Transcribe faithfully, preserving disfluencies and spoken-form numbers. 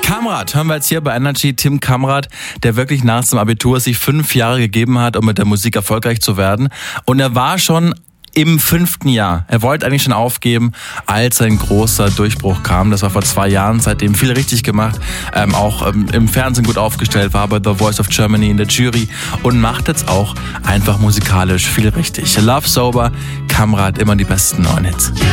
Kamrat hören wir jetzt hier bei Energy. Tim Kamrat, der wirklich nach dem Abitur sich fünf Jahre gegeben hat, um mit der Musik erfolgreich zu werden. Und er war schon im fünften Jahr. Er wollte eigentlich schon aufgeben, als ein großer Durchbruch kam. Das war vor zwei Jahren, seitdem viel richtig gemacht. Ähm, auch ähm, im Fernsehen gut aufgestellt, war bei The Voice of Germany in der Jury und macht jetzt auch einfach musikalisch viel richtig. Love Sober, Kamrat, immer die besten neuen Hits.